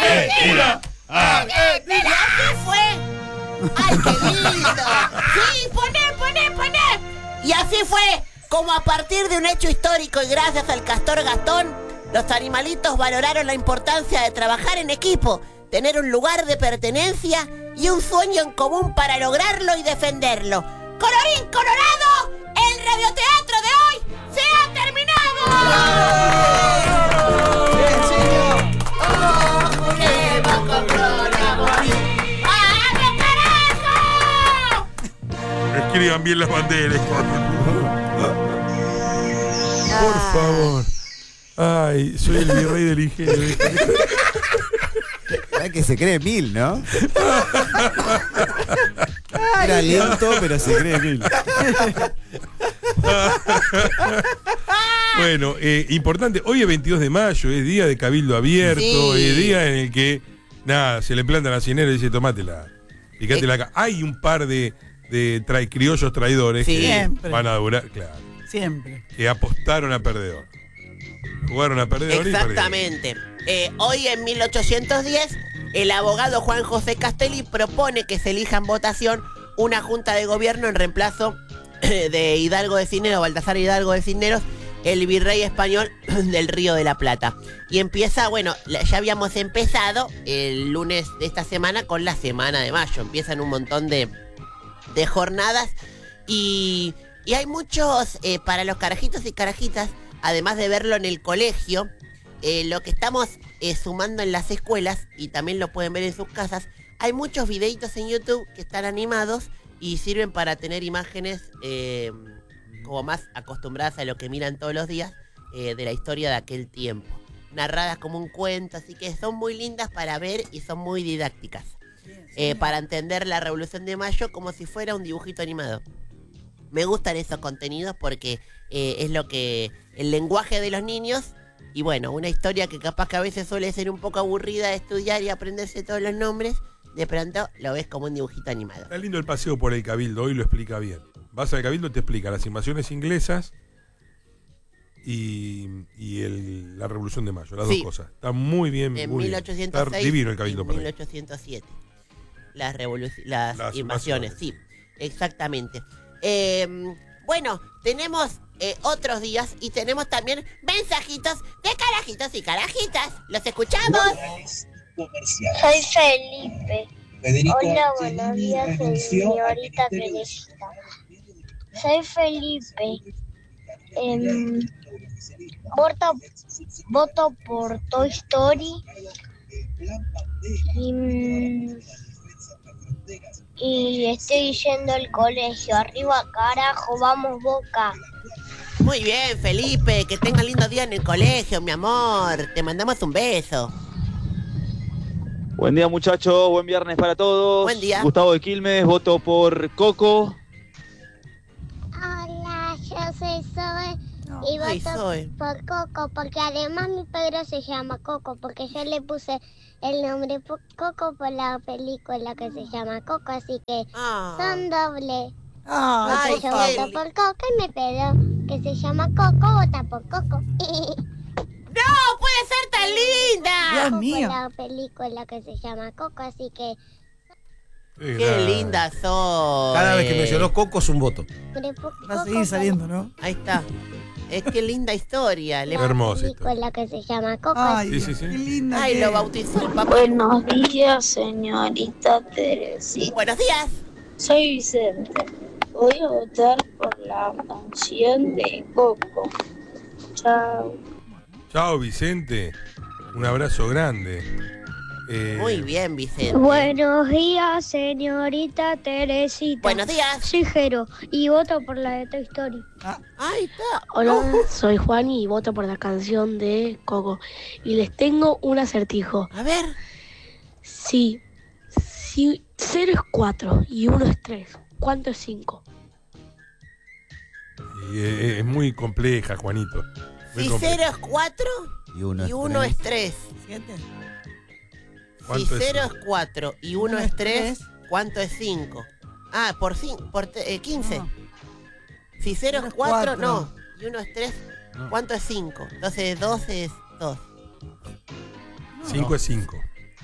¡Argentina! ¡Argentina! ¿Qué fue? ¡Ay, qué lindo! ¡Sí, poné! Y así fue como a partir de un hecho histórico y gracias al Castor Gastón, los animalitos valoraron la importancia de trabajar en equipo, tener un lugar de pertenencia y un sueño en común para lograrlo y defenderlo. ¡Colorín colorado! ¡El radioteatro de hoy se ha terminado! Escriban bien las banderas. Por favor. Ay, soy el virrey del ingenio. Es que se cree Mil, ¿no? Era lento, pero se cree Mil. Bueno, importante, hoy es 22 de mayo, es día de cabildo abierto, Sí. es día en el que, nada, se le plantan a Cinero y dice, tomátela, picátela acá. Hay un par de criollos traidores que Siempre. van a durar, claro, Siempre. que apostaron a perdedor. Jugaron a perdedor y perdieron. Exactamente. Hoy en 1810, el abogado Juan José Castelli propone que se elija en votación una junta de gobierno en reemplazo de Hidalgo de Cisneros, Baltasar Hidalgo de Cisneros, el virrey español del Río de la Plata. Y empieza, bueno, ya habíamos empezado el lunes de esta semana con la Semana de Mayo. Empiezan un montón de jornadas y hay muchos, para los carajitos y carajitas, además de verlo en el colegio, lo que estamos sumando en las escuelas, y también lo pueden ver en sus casas, hay muchos videitos en YouTube que están animados y sirven para tener imágenes como más acostumbradas a lo que miran todos los días, de la historia de aquel tiempo, narradas como un cuento, así que son muy lindas para ver y son muy didácticas, para entender la Revolución de Mayo como si fuera un dibujito animado. Me gustan esos contenidos porque es lo que el lenguaje de los niños, y bueno, una historia que capaz que a veces suele ser un poco aburrida de estudiar y aprenderse todos los nombres, de pronto lo ves como un dibujito animado. Está lindo el paseo por el Cabildo, hoy lo explica bien. Vas al Cabildo y te explica las invasiones inglesas y la Revolución de Mayo, las dos cosas. Está muy bien, en muy 1806 bien. Está divino el Cabildo y para 1807. Las invasiones, sí, exactamente. Bueno, tenemos otros días y tenemos también mensajitos de carajitos y carajitas. ¿Los escuchamos? Soy Felipe. Hola, buenos días, señorita Teresita. Soy Felipe. Voto por Toy Story. Y estoy yendo al colegio. Arriba, carajo, vamos, Boca. Muy bien, Felipe, que tengan lindo día en el colegio, mi amor. Te mandamos un beso. Buen día, muchachos. Buen viernes para todos. Buen día. Gustavo de Quilmes, voto por Coco. Hola, yo soy Zoe y Ay, voto Zoe. por Coco, porque además mi perro se llama Coco, porque yo le puse el nombre Coco por la película que se llama Coco, así que son doble. Ay, Yo voto por Coco y mi perro que se llama Coco vota por Coco. ¡No puede ser tan linda! Dios mío. Por la película que se llama Coco, así que... ¡Qué linda sos! Cada vez que mencionó Coco es un voto. Va a seguir saliendo, ¿no? Ahí está. Es que linda historia. Hermosa película que se llama Coco. Ay, Sí. qué linda. Ay, que lo es. bautizó el papá. Buenos días, señorita Teresita. Buenos días. Soy Vicente. Voy a votar por la canción de Coco. Chao. Chao, Vicente. Un abrazo grande. Muy bien, Vicente. Buenos días, señorita Teresita. Buenos días. Soy Jero y voto por la de Toy Story. Ahí está. Hola, soy Juan y voto por la canción de Coco. Y les tengo un acertijo. A ver. Si 0 es 4 y 1 es 3, ¿cuánto es 5? Es muy compleja, Juanito. Muy Si compleja. 0 es 4 Y uno y 1 es 3. ¿Siete? Si ¿Cuánto es 0 es cinco? 4 y 1 es 3, ¿cuánto es 5? Ah, por 15. No. Si 0 Uno es es 4, cuatro. no. Y 1 es 3, ¿cuánto es 5? Entonces 2 es 2. 5 es 5.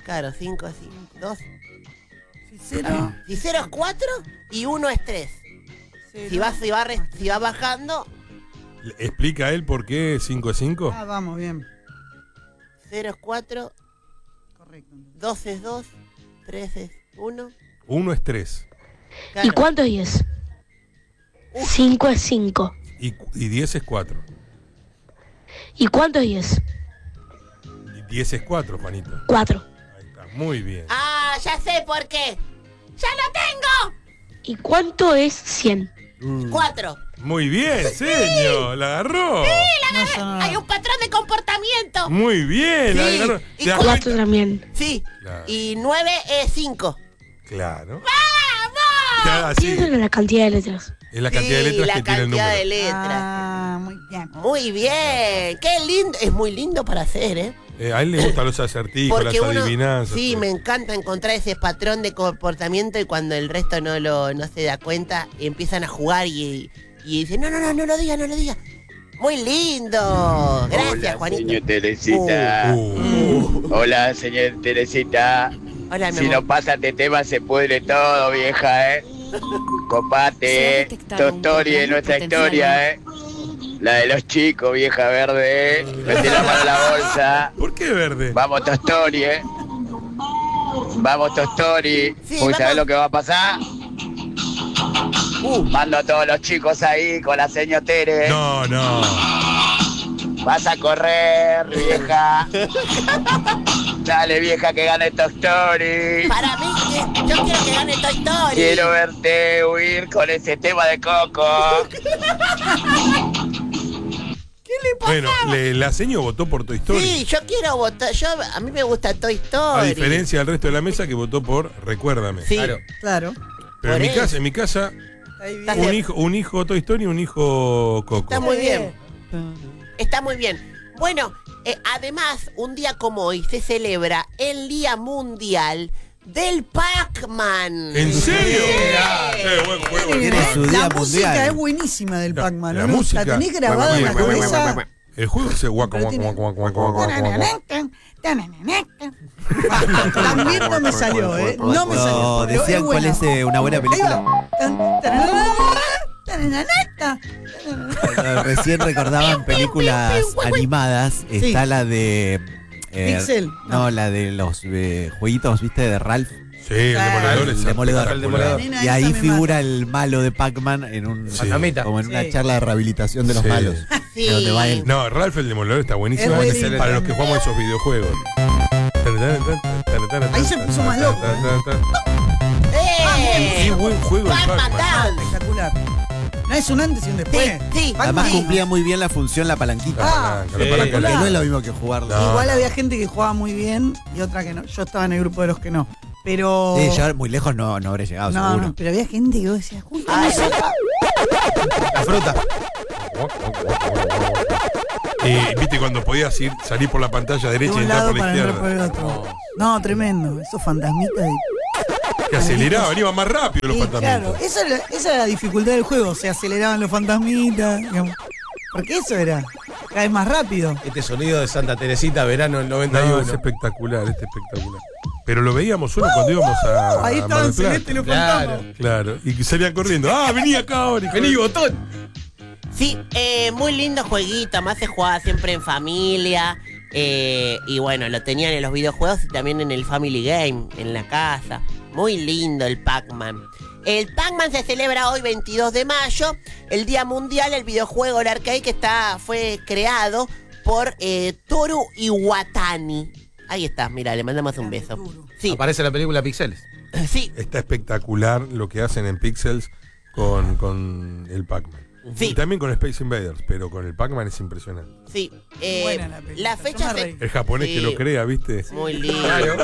Claro, 5 es 2. Si 0. Si 0 es 4 y 1 es 3. Si va bajando, ¿Explica él por qué 5 es 5? Ah, vamos, bien. 0 es 4, Correcto. 2 es 2, 3 es 1. 1 es 3. ¿Y cuánto es 10? 5 es 5. Y 10 es 4. ¿Y cuánto es 10? Y 10 es 4, Juanito. 4. Ahí está, muy bien. Ah, ya sé por qué. ¡Ya lo tengo! ¿Y cuánto es 100? 4. Muy bien, señor. La agarró. No sonó. Hay un patrón de comportamiento. Muy bien, la Sí, agarró. y ¿Te das 4 cuenta? también. Sí. Claro. Y 9 es 5. Claro. ¡Vamos! Claro, Sí, así. es la cantidad de letras. Es la cantidad de letras la que tiene el cantidad número. de letras. Ah, muy bien. Muy bien. Qué lindo. Es muy lindo para hacer, ¿eh? A él le gustan los acertijos, las Porque uno, adivinanzas. sí, me encanta encontrar ese patrón de comportamiento y cuando el resto no se da cuenta, empiezan a jugar y dicen, no lo diga. Muy lindo. Gracias, Hola, Juanito. señor Teresita. Hola, señor Teresita. Hola, mi Si amor. no pasa este tema se pudre todo, vieja, Copate, tu historia y nuestra historia, La de los chicos, vieja verde, Metí la mano en la bolsa. ¿Por qué verde? Vamos, tu story, Vamos, tu story. Sí, ¿Sabés vamos. lo que va a pasar? Mando a todos los chicos ahí con la señor Tere. No. Vas a correr, vieja. Dale, vieja, que gane Toy Story. Para mí, yo quiero que gane Toy Story. Quiero verte huir con ese tema de Coco. Bueno, la seño votó por Toy Story. Sí, yo quiero votar. A mí me gusta Toy A Story. diferencia del resto de la mesa que votó por Recuérdame. Sí. Claro. Pero Por en mi casa, Ahí Está bien. bien. un hijo Toy Story y un hijo Coco. Está muy bien. Está muy bien. Bueno, además, un día como hoy se celebra el Día Mundial del Pac-Man. ¿En serio? Sí. Buen juego. Tiene su La día música mundial. es buenísima del Pac-Man, La ¿no? música. La tenés grabada en la cabeza. El juego se guaca, guaca, guaca, guaca, guaca, guaca. También no me salió, ¿eh? No me salió. No, pero decían cuál es una buena Ahí película. va. Recién recordaban películas animadas. Está la de. Pixel. No, la de los jueguitos, ¿viste? De Ralph. Sí, el demoledor. El es demoledor. El demoledor. Nena, Y ahí esa me figura el malo de Pac-Man en un Fantasmita. como en una Sí. charla de rehabilitación de los Sí. malos. Sí. De donde va él. No, Ralph el demoledor está buenísimo. Es buenísimo. Para los que jugamos esos videojuegos. Ahí se puso más loco, Qué buen juego el Pac-Man Pac-Man. Dance. Espectacular. No es un antes y un después. Sí. Además Sí. cumplía muy bien la función la palanquita. La palanca, la Sí. palanca. Porque no es lo mismo que jugarlo. No. Igual había gente que jugaba muy bien y otra que no. Yo estaba en el grupo de los que no. Pero. Sí, ya muy lejos no habré llegado, no, seguro. no, pero había gente que vos decías, justo Ay, no sé. La fruta. Viste cuando podías salir por la pantalla De derecha y un entrar lado por la para entrar por izquierda. el otro. No, tremendo. Esos fantasmitas. Que aceleraban, iban más rápido los Y fantasmitas. claro, esa era la dificultad del juego. Se aceleraban los fantasmitas. Digamos. Porque eso era. Cada vez más rápido. Este sonido de Santa Teresita, verano del 91. No, es espectacular, espectacular. Pero lo veíamos solo cuando íbamos a Ahí Mar estaban del Plata. celestes los Claro. fantasmas. Claro, y que salían corriendo. ¡Ah, vení acá ahora! hijo Vení, de-". botón. Sí, muy lindo jueguito, más se jugaba siempre en familia. Y bueno, lo tenían en los videojuegos y también en el Family Game, en la casa. Muy lindo el Pac-Man. El Pac-Man se celebra hoy 22 de mayo, el Día Mundial, el videojuego, el arcade que fue creado por Toru Iwatani. Ahí está, mira, le mandamos un beso. Sí, Aparece la película Pixeles. sí, Está espectacular lo que hacen en Pixels con el Pac-Man. Sí. Y también con Space Invaders, pero con el Pac-Man es impresionante. sí. Buena la película, La fecha yo me se... reí. El japonés Sí. que lo crea, ¿viste? Muy lindo. Claro.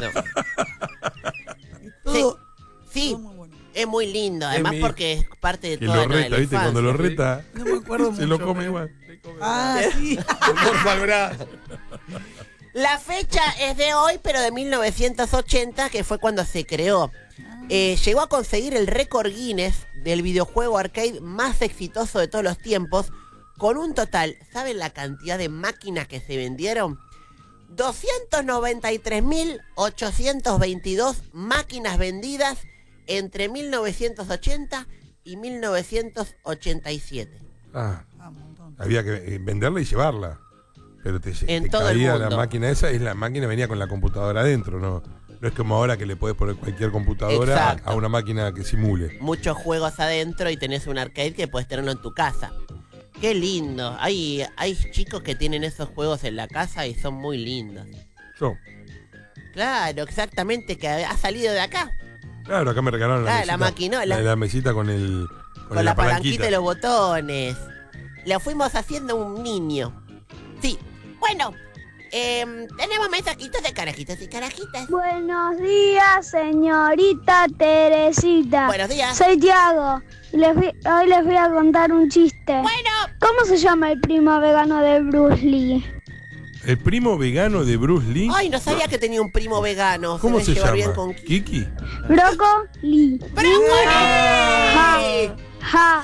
Todo, Sí, todo muy bueno. es muy lindo, además mi- porque es parte de Que toda lo la reta, ¿viste? Cuando lo infancia. reta, No me acuerdo se lo mucho, come pero- igual. Ah, sí. Por malbrado. La fecha es de hoy, pero de 1980, que fue cuando se creó. Llegó a conseguir el récord Guinness del videojuego arcade más exitoso de todos los tiempos, con un total, ¿saben la cantidad de máquinas que se vendieron? 293.822 máquinas vendidas entre 1980 y 1987. Había que venderla y llevarla. Pero te todo el caía mundo. la máquina esa, la máquina venía con la computadora adentro, no es como ahora que le podés poner cualquier computadora Exacto. a una máquina que simule. Muchos juegos adentro y tenés un arcade que puedes tenerlo en tu casa. Qué lindo. Hay chicos que tienen esos juegos en la casa y son muy lindos. Yo. Claro, exactamente, que ha salido de acá. Claro, acá me regalaron la mesita. La maquinola. La mesita con la palanquita y los botones. Lo fuimos haciendo un niño. Sí. Bueno, tenemos mensajitos de carajitos y carajitas. Buenos días, señorita Teresita. Buenos días. Soy Tiago. Hoy les voy a contar un chiste. Bueno. ¿Cómo se llama el primo vegano de Bruce Lee? ¿El primo vegano de Bruce Lee? Ay, no sabía que tenía un primo vegano. ¿Cómo debe se llevar llama? bien con ¿Kiki? Brócoli. ¡Brócoli! Ja,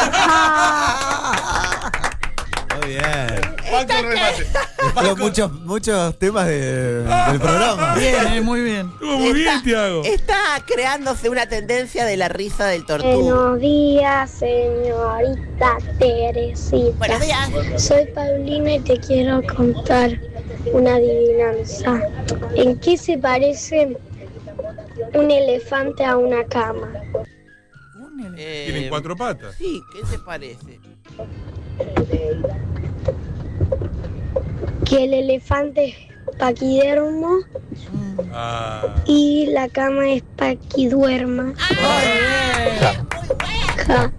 ja. Muy bien. Paco remate. Pero muchos temas del programa. Bien, muy bien. Estuvo muy bien, Tiago. Está creándose una tendencia de la risa del tortugo. Buenos días, señorita Teresita. Buenos días. Soy Paulina y te quiero contar una adivinanza. ¿En qué se parece un elefante a una cama? Tienen 4 patas. Sí, ¿qué se parece? Que el elefante es paquidermo y la cama es paquiduerma. Ja.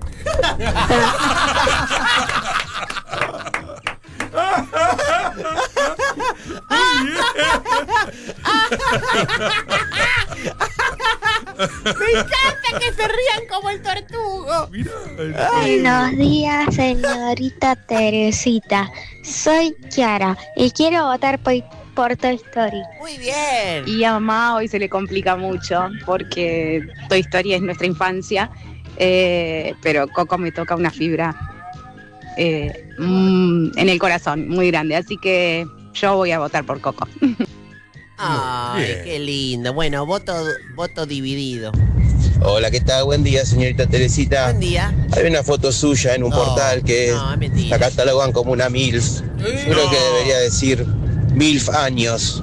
Me encanta que se rían como el tortugo. Buenos días, señorita Teresita. Soy Kiara y quiero votar por Toy Story. Muy bien. Y a mamá hoy se le complica mucho porque Toy Story es nuestra infancia, pero Coco me toca una fibra en el corazón muy grande, así que yo voy a votar por Coco. Ay, Bien. qué lindo. Bueno, voto dividido. Hola, ¿qué tal? Buen día, señorita Teresita. Buen día. Hay una foto suya en un portal que no, es mentira. la catalogan como una MILF. Yo creo que debería decir MILF años.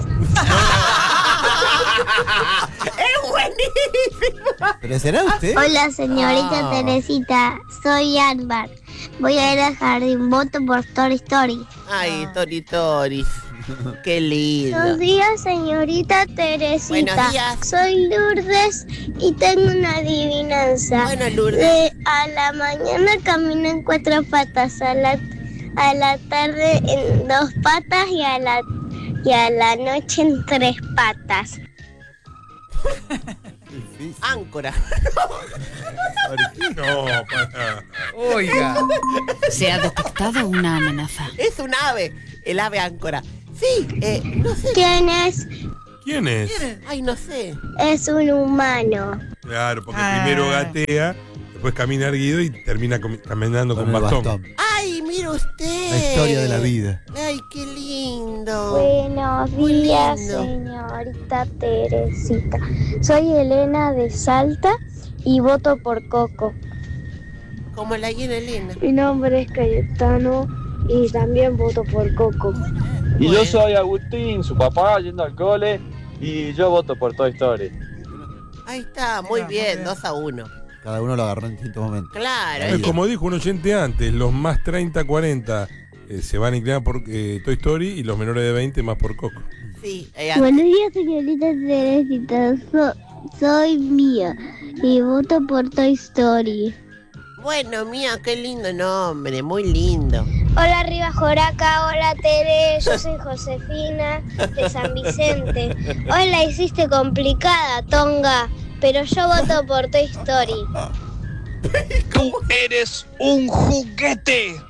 ¡Es buenísimo! ¿Pero será usted? Hola, señorita Teresita. Soy Albert. Voy a ir al jardín. Voto por Toy Story. Ay, Tori. Qué lindo. Buenos días, señorita Teresita. Buenos días. Soy Lourdes y tengo una adivinanza. Bueno, Lourdes. A la mañana camino en 4 patas, a la tarde en 2 patas y a la noche en 3 patas. Áncora. No, para. Oiga. Se ha detectado una amenaza. Es un ave, el ave áncora. Sí, no sé. ¿Quién es? ¿Quién es? Ay, no sé. Es un humano. Claro, porque primero gatea, después camina erguido y termina caminando con bastón. Ay, mira usted. La historia de la vida. Ay, qué lindo. Buenos Muy días, lindo. señorita Teresita. Soy Elena de Salta y voto por Coco. Como la llena Elena. Mi nombre es Cayetano y también voto por Coco. Y yo soy Agustín, su papá, yendo al cole, y yo voto por Toy Story. Ahí está, muy bien, 2-1. Cada uno lo agarró en distintos momentos. Claro. Como dijo un oyente antes, los más 30-40 se van a inclinar por Toy Story y los menores de 20 más por Coco. Sí. Buenos días, señorita Teresita. Soy Mía y voto por Toy Story. Bueno, Mía, qué lindo nombre, muy lindo. Hola, Riva Joraca. Hola, Tere. Yo soy Josefina de San Vicente. Hoy la hiciste complicada, Tonga, pero yo voto por Toy Story. ¡Eres un juguete!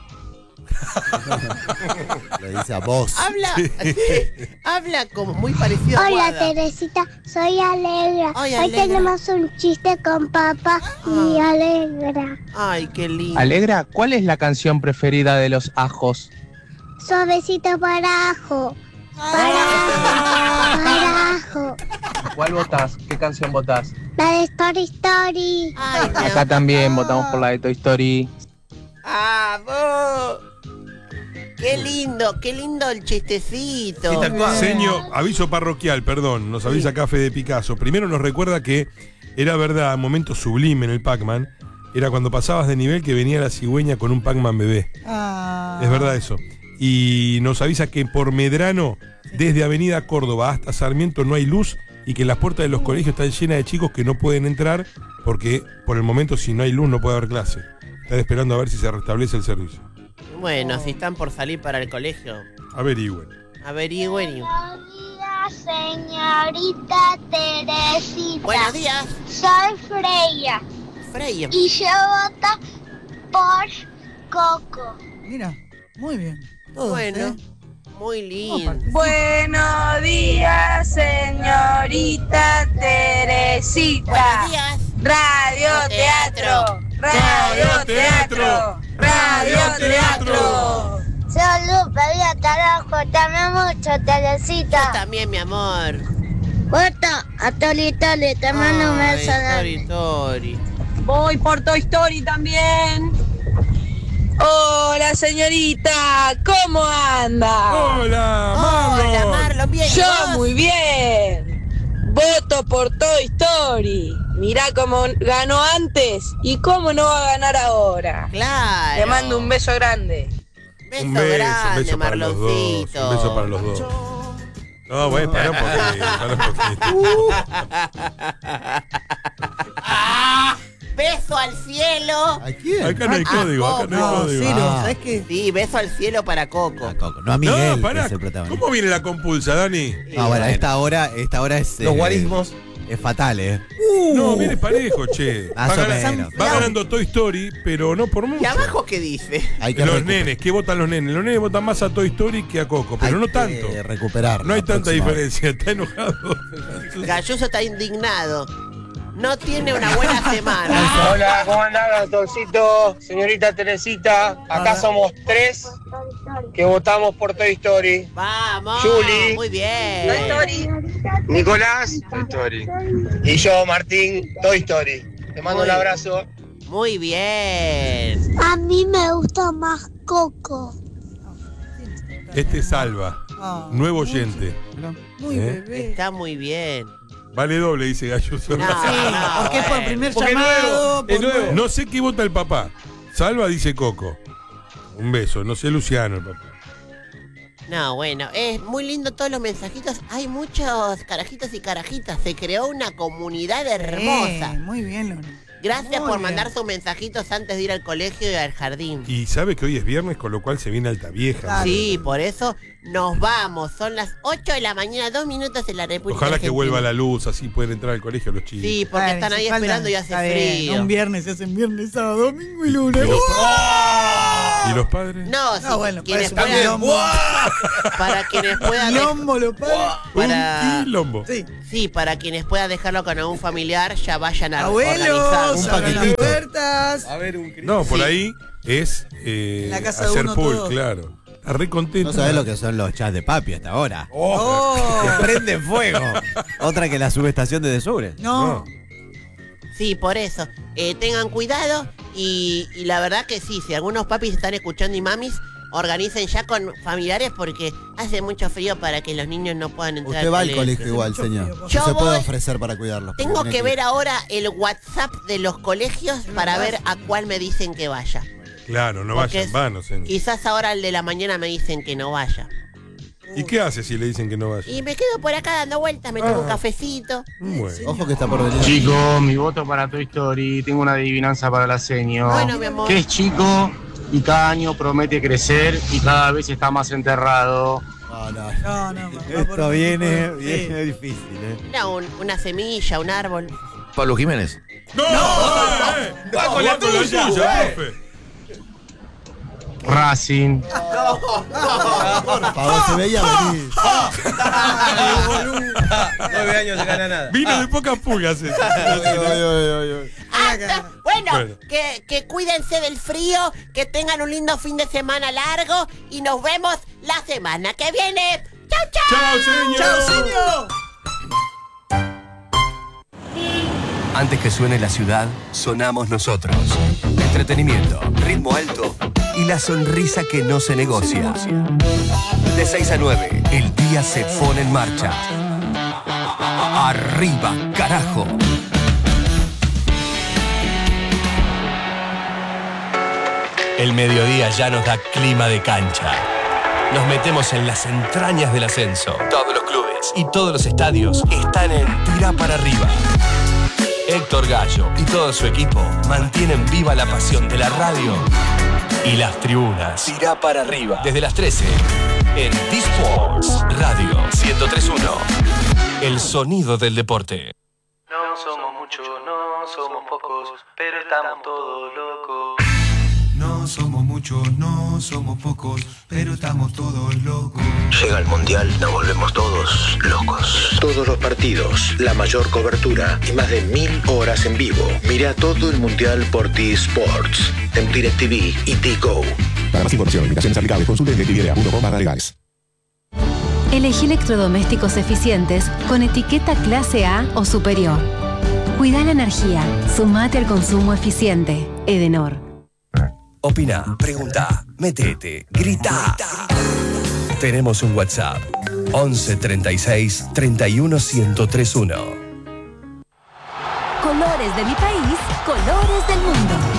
Lo dice a vos. Habla como muy parecido a Hola, Guada. Teresita. Soy Alegra. Ay, Hoy Alegra. tenemos un chiste con papá y Alegra. Ay, qué lindo. Alegra, ¿cuál es la canción preferida de los ajos? Suavecito para ajo. Carajo. ¿Cuál votás? ¿Qué canción votás? La de Story Story. Acá también votamos por la de Toy Story. ¡Vamos! Qué lindo el chistecito. Señor, aviso parroquial, perdón, nos avisa acá Fede Picasso. Primero nos recuerda que era verdad, momento sublime en el Pac-Man, era cuando pasabas de nivel que venía la cigüeña con un Pac-Man bebé. Es verdad eso. Y nos avisa que por Medrano, desde Avenida Córdoba hasta Sarmiento no hay luz y que las puertas de los colegios están llenas de chicos que no pueden entrar porque por el momento si no hay luz no puede haber clase. Están esperando a ver si se restablece el servicio. Bueno, si están por salir para el colegio. Averigüen. Averigüen. Buenos días, señorita Teresita. Buenos días. Soy Freya. Freya. Y yo voto por Coco. Mira, muy bien. Todos, Bueno, muy lindo. Buenos días, señorita Teresita. Buenos días. Radioteatro. Radioteatro. Radioteatro. Salud, pedía carajo, te amo mucho, Teresita. Yo también, mi amor. Voto a Tori Tori, te mando un beso. Tori. Voy por Toy Story también. Hola, señorita, ¿cómo anda? Hola, Marlon. Hola, Marlon, bien. Yo muy bien. Voto por Toy Story. Mirá cómo ganó antes y cómo no va a ganar ahora. Claro. Le mando un beso grande. Un beso para los dos. Un beso para los dos. No, bueno, para un poquito. Beso al cielo. ¿A quién? Acá no hay código, acá no hay código. ¿Sabes qué? Sí, beso al cielo para Coco. No a Miguel, No, pará. que es el protagonista. ¿Cómo viene la compulsa, Dani? No, bueno, esta hora es... Los guarismos. Es fatal, No, viene parejo, che. Más o menos. Va ganando Toy Story, pero no por mucho. ¿Y abajo qué dice? Hay que Los nenes, ¿qué votan los nenes? Los nenes votan más a Toy Story que a Coco, pero no tanto. Recuperar. No hay la tanta próxima diferencia, está enojado. Galloso está indignado. No tiene una buena semana. Hola, ¿cómo andás, Gatoncito? Señorita Teresita, acá somos 3 que votamos por Toy Story. Vamos. Juli. Muy bien. Toy Story. Nicolás, Toy Story. Y yo, Martín, Toy Story. Te mando un abrazo. Muy bien. A mí me gusta más Coco. Este salva. Nuevo oyente. Muy bebé. Está muy bien. Vale doble, dice Galloso. No, Porque es por bueno. primer Porque llamado. es nuevo. No sé qué vota el papá. Salva dice Coco. Un beso. No sé Luciano el papá. No, bueno, es muy lindo todos los mensajitos. Hay muchos carajitos y carajitas. Se creó una comunidad hermosa. Muy bien, Luna. Gracias Muy por bien. mandar sus mensajitos antes de ir al colegio y al jardín. Y sabe que hoy es viernes, con lo cual se viene alta vieja. Sí, por eso nos vamos. Son las 8 de la mañana, 2 minutos en la República Ojalá que Argentina. vuelva la luz, así pueden entrar al colegio los chicos. Sí, porque están ahí esperando y hace frío. Un viernes se hacen viernes, sábado, domingo y lunes. ¿Y los padres? No, sí, bueno, quienes para eso puedan, para quienes puedan Quilombo, lo padre. para quilombo. Sí, para quienes puedan dejarlo con algún familiar, ya vayan a Abuelos, organizar. abran las puertas. A ver, un No, por Sí. ahí es la casa de hacer uno pool, todos. claro. Está re contento. No sabés lo que son los chats de papi hasta ahora. Oh. Que prenden fuego. Otra que la subestación de Desubres. No. Sí, por eso. Tengan cuidado y la verdad que sí, si algunos papis están escuchando y mamis, organicen ya con familiares porque hace mucho frío para que los niños no puedan entrar Usted va al colegio igual, señor. ¿Qué Yo se puede voy- ofrecer para cuidarlos? Tengo que ver ahora el WhatsApp de los colegios para ver a cuál me dicen que vaya. Claro, no Porque vayan, es- vanos. Quizás ahora el de la mañana me dicen que no vaya. ¿Y qué hace si le dicen que no vaya? Y me quedo por acá dando vueltas, me tomo un cafecito. Bueno. Ojo que está por venir. Chicos, mi voto para Toy Story. Tengo una adivinanza para la seño. Bueno, mi amor. Que es chico y cada año promete crecer y cada vez está más enterrado. No. Esto viene difícil, Era una semilla, un árbol. Pablo Jiménez. ¡No! Va con la tuya, profe. Racing. Pablo se veía venir. 9 años no gana nada. Vino de pocas pulgas ese. Bueno, Bueno. que cuídense del frío, que tengan un lindo fin de semana largo y nos vemos la semana que viene. Chao, señor. ¡Chao, señor! Antes que suene la ciudad, sonamos nosotros. Entretenimiento, ritmo alto y la sonrisa que no se negocia. De 6 a 9, el día se pone en marcha. ¡Arriba, carajo! El mediodía ya nos da clima de cancha. Nos metemos en las entrañas del ascenso. Todos los clubes y todos los estadios están en Tira para Arriba. Héctor Gallo y todo su equipo mantienen viva la pasión de la radio y las tribunas. Tira para Arriba. Desde las 13 en D-Sports Radio 103.1. El sonido del deporte. No somos muchos, no somos pocos, pero estamos todos locos. No somos muchos, no somos pocos, pero estamos todos locos. Llega el Mundial, nos volvemos todos locos. Todos los partidos, la mayor cobertura y más de 1000 horas en vivo. Mira todo el Mundial por T-Sports, en DirecTV y T-Go. Para más información, limitaciones aplicables, consulte DirecTV.com/legales. Elegí electrodomésticos eficientes con etiqueta clase A o superior. Cuida la energía. Sumate al consumo eficiente. Edenor. Opina, pregunta, metete, grita. Tenemos un WhatsApp. 11 36 31 1031. Colores de mi país, colores del mundo.